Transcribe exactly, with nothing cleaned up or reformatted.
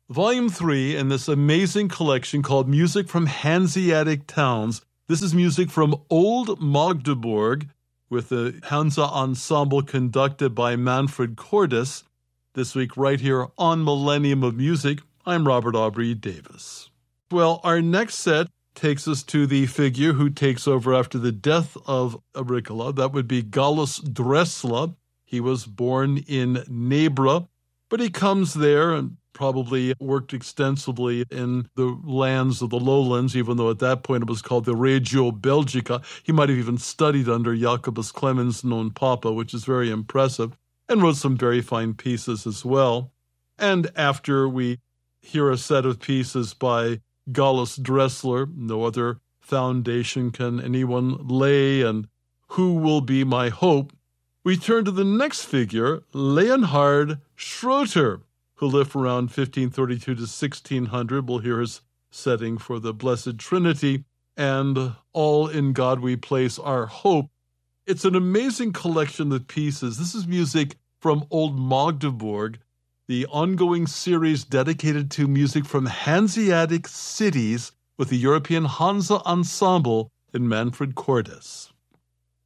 Volume three in this amazing collection called Music from Hanseatic Towns. This is music from Old Magdeburg with the Hansa Ensemble conducted by Manfred Cordes. This week right here on Millennium of Music, I'm Robert Aubrey Davis. Well, our next set takes us to the figure who takes over after the death of Agricola. That would be Gallus Dressler. He was born in Nebra, but he comes there and probably worked extensively in the lands of the lowlands, even though at that point it was called the Regio Belgica. He might have even studied under Jacobus Clemens non Papa, which is very impressive, and wrote some very fine pieces as well. And after we hear a set of pieces by Gallus Dressler, No Other Foundation Can Anyone Lay, and Who Will Be My Hope, we turn to the next figure, Leonhard Schroeter, who lived from around fifteen thirty-two to sixteen hundred. We'll hear his setting for the Blessed Trinity and All in God We Place Our Hope. It's an amazing collection of pieces. This is music from Old Magdeburg, the ongoing series dedicated to music from Hanseatic cities with the European Hansa Ensemble and Manfred Cordes.